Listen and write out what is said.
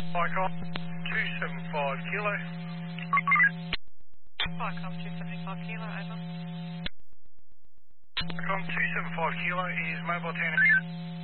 Icon 275 kilo. Icon 275 kilo, over. Icon 275 kilo is mobile 10.